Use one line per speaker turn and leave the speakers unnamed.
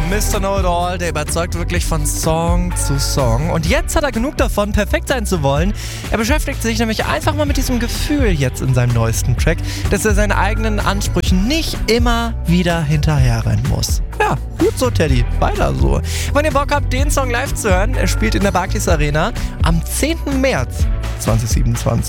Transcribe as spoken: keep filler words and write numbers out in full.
Mister Know-It-All, der überzeugt wirklich von Song zu Song. Und jetzt hat er genug davon, perfekt sein zu wollen. Er beschäftigt sich nämlich einfach mal mit diesem Gefühl jetzt in seinem neuesten Track, dass er seinen eigenen Ansprüchen nicht immer wieder hinterherrennen muss. Ja, gut so, Teddy. Weiter so. Wenn ihr Bock habt, den Song live zu hören, er spielt in der Barclays Arena am zehnten März zweitausendsiebenundzwanzig.